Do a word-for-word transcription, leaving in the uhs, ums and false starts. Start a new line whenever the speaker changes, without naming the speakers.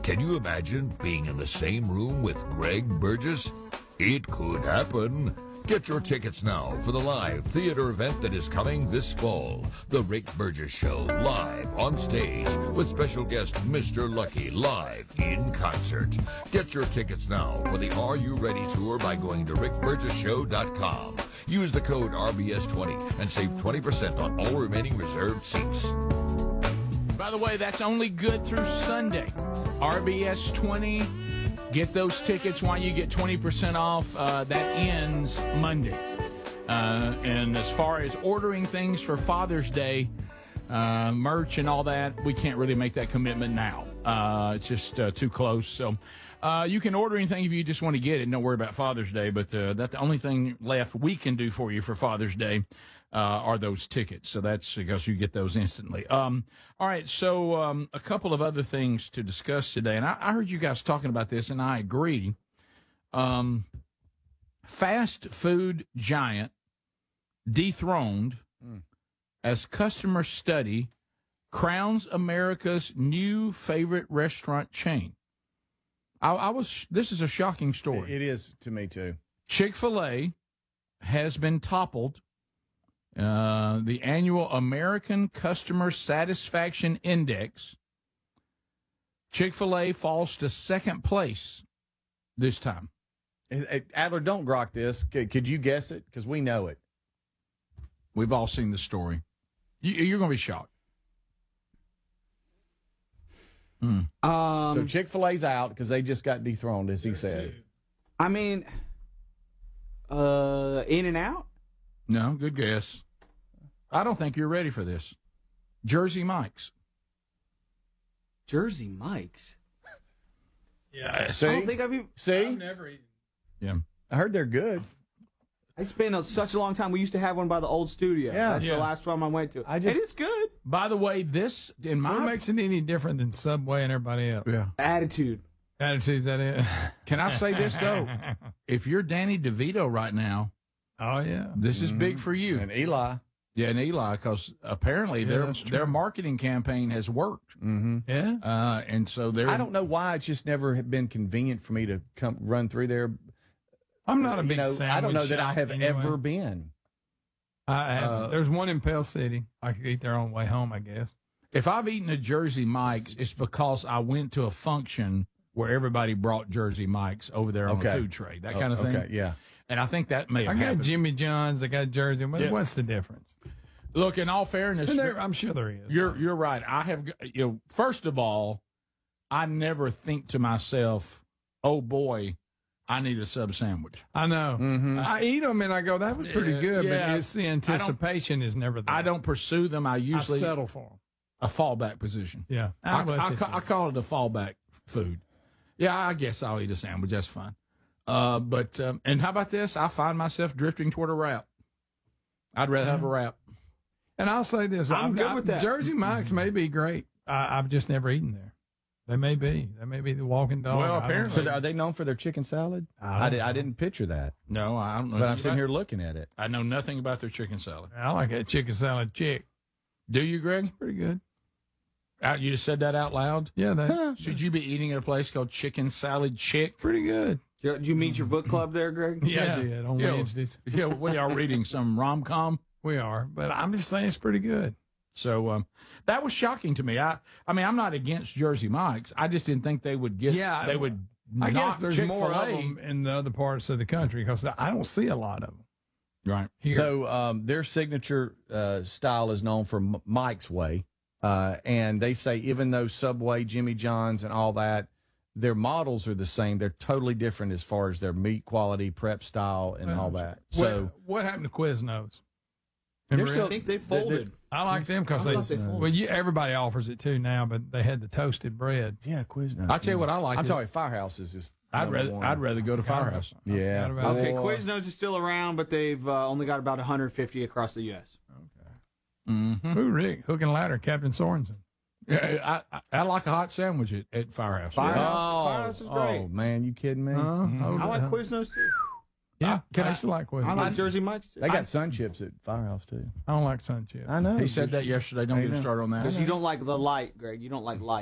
Can you imagine being in the same room with Greg Burgess? It could happen. Get your tickets now for the live theater event that is coming this fall. The Rick Burgess Show, live on stage with special guest Mister Lucky, live in concert. Get your tickets now for the Are You Ready tour by going to rick burgess show dot com. Use the code R B S twenty and save twenty percent on all remaining reserved seats.
By the way, that's only good through Sunday. R B S twenty. Get those tickets while you get twenty percent off. Uh, that ends Monday. Uh, and as far as ordering things for Father's Day, uh, merch and all that, we can't really make that commitment now. Uh, it's just uh, too close. So uh, you can order anything if you just want to get it. Don't worry about Father's Day. But uh, that's the only thing left we can do for you for Father's Day. Uh, are those tickets. So that's because you get those instantly. Um, all right, so um, a couple of other things to discuss today. And I, I heard you guys talking about this, and I agree. Um, fast food giant dethroned mm. as customer study crowns America's new favorite restaurant chain. I, I was. This is a shocking story.
It is to me, too.
Chick-fil-A has been toppled. Uh, the annual American Customer Satisfaction Index, Chick-fil-A falls to second place this time.
Adler, don't grok this. Could, could you guess it? Because we know it.
We've all seen the story. You, you're going to be shocked.
Mm. Um,
so Chick-fil-A's out because they just got dethroned, as he said.
I mean, uh, In-N-Out?
No, good guess. I don't think you're ready for this. Jersey Mike's.
Jersey Mike's?
Yeah.
See?
I don't think I've even...
See?
I've never eaten.
Yeah.
I heard they're good.
It's been a, such a long time. We used to have one by the old studio.
Yeah.
That's
yeah.
the last one I went to.
I just,
and it's good.
By the way, this, in my...
What makes it any different than Subway and everybody else?
Yeah.
Attitude.
Attitude's that it?
Can I say this, though? If you're Danny DeVito right now,
oh, yeah.
this is mm-hmm. big for you.
And Eli.
Yeah, and Eli, because apparently
yeah,
their their marketing campaign has worked.
Mm-hmm.
Yeah.
Uh, and so they're...
I don't know why it's just never been convenient for me to come run through there.
I'm not a big
you know,
sandwich
I don't know that I
shop
have
anyway.
ever been.
I haven't.
Uh,
There's one in Pell City. I could eat there on the way home, I guess.
If I've eaten a Jersey Mike's, it's because I went to a function where everybody brought Jersey Mike's over there on
Okay.
a food tray, that kind of thing.
Okay, yeah.
And I think that may have
I got
happened.
Jimmy John's. I got Jersey. What,
Yeah.
What's the difference?
Look, in all fairness,
And there, I'm sure there is.
you're you're right. I have, you know, first of all, I never think to myself, oh boy, I need a sub sandwich.
I know.
Mm-hmm.
I eat them and I go, that was pretty
Uh,
good,
yeah.
but it's the anticipation is never there.
I don't pursue them. I usually
I settle for them.
a fallback position.
Yeah.
I,
I'm with
I,
you.
ca- I call it a fallback food. Yeah, I guess I'll eat a sandwich. That's fine. Uh, but um, and how about this? I find myself drifting toward a wrap. I'd rather have a wrap.
And I'll say this.
I'm
I've
good
got-
with that.
Jersey Mike's may be great. I, I've just never eaten there. They may be. They may be the walking dog.
Well,
I don't
apparently-
know.
So are they known for their chicken salad?
I
I,
don't
did, I
know.
didn't picture that.
No, I don't know.
But I'm sitting here looking at it.
I know nothing about their chicken salad.
I like that chicken salad chick.
Do you, Greg?
Pretty good.
Uh, you just said that out loud?
Yeah, they
Should you be eating at a place called Chicken Salad Chick?
pretty good.
Did you, did you meet your book club there, Greg?
Yeah, I did on
Yeah.
Wednesdays.
Yeah, we are reading some rom-com.
We are, but I'm just saying it's pretty good.
So um, that was shocking to me. I, I mean, I'm not against Jersey Mike's. I just didn't think they would get.
Yeah,
they would.
I
knock
guess there's more of
Chick-fil-A.
them in the other parts of the country because I don't see a lot of them.
Right.
Here.
So um, their signature uh, style is known for M- Mike's Way. Uh, and they say even though Subway, Jimmy John's, and all that, their models are the same. They're totally different as far as their meat quality, prep style, and all that. So
what, what happened to Quiznos?
they're
Remember
still.
I think they folded.
I like them because
I
they,
thought they folded.
well, you, everybody offers it too now, but they had the toasted bread.
Yeah, Quiznos.
I tell you what, I like.
I'm
it.
talking Firehouse is just.
I'd
number
rather.
one.
I'd rather go to Firehouse.
Yeah.
Forgot about
Okay,
it.
Or-
Quiznos is still around, but they've uh, only got about one hundred fifty across the U S
Mm-hmm.
Who, Rick? Hook and ladder, Captain Sorensen.
Yeah, I, I, I like a hot sandwich at, at Firehouse.
Firehouse.
Oh,
Firehouse is great.
oh, man, you kidding me?
Uh, hold
I like
it.
Quiznos too.
Yeah,
Can
I
I-
used to like Quiznos.
I like Jersey Mike's too.
They got sun chips at Firehouse too.
I don't like sun chips.
I know.
He said that yesterday. Don't
I
get
know.
started on that.
Because you don't like the light, Greg. You don't like light.